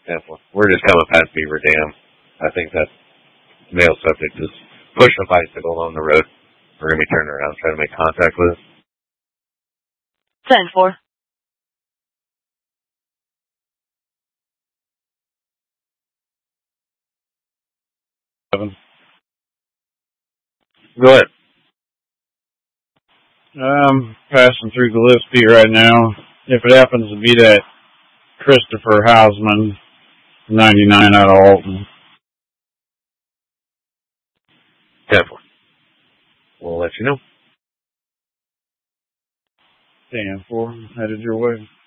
10-4. We're just coming past Beaver Dam. I think that male subject is pushing a bicycle along the road. We're going to be turning around, trying to make contact with it. 10-4. Go ahead. I'm passing through Gillespie right now. If it happens to be that Christopher Hausman, 99 out of Alton. 10-4. We'll let you know. 10-4, headed your way.